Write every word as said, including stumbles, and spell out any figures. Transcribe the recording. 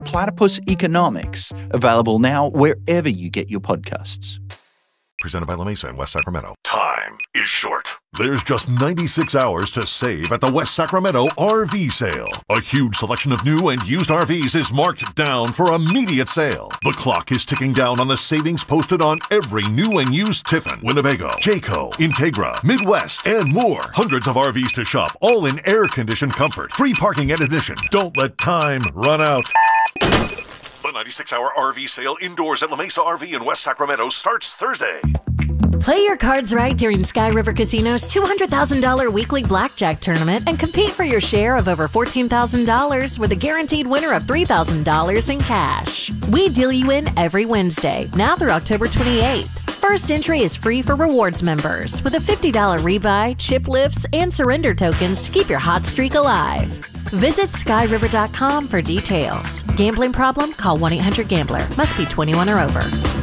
Platypus Economics, available now wherever you get your podcasts. Presented by La Mesa in West Sacramento. Time is short. There's just ninety-six hours to save at the West Sacramento R V sale. A huge selection of new and used R Vs is marked down for immediate sale. The clock is ticking down on the savings posted on every new and used Tiffin, Winnebago, Jayco, Integra, Midwest, and more. Hundreds of R Vs to shop, all in air-conditioned comfort. Free parking and admission. Don't let time run out. The ninety-six hour R V sale indoors at La Mesa R V in West Sacramento starts Thursday. Play your cards right during Sky River Casino's two hundred thousand dollars weekly blackjack tournament and compete for your share of over fourteen thousand dollars with a guaranteed winner of three thousand dollars in cash. We deal you in every Wednesday, now through October twenty-eighth. First entry is free for rewards members with a fifty dollars rebuy, chip lifts, and surrender tokens to keep your hot streak alive. Visit sky river dot com for details. Gambling problem? Call one eight hundred gambler. Must be twenty-one or over.